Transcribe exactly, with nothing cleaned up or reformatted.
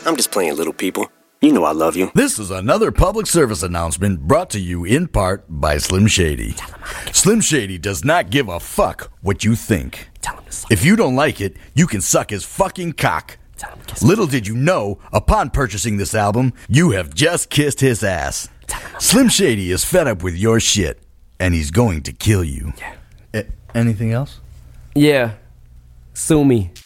I'm just playing little people. You know I love you. This is another public service announcement brought to you in part by Slim Shady. Slim Shady does not give a fuck what you think. If you don't like it, you can suck his fucking cock. Little did you know, upon purchasing this album, you have just kissed his ass. Slim Shady is fed up with your shit, and he's going to kill you. A- anything else? Yeah. Sue me.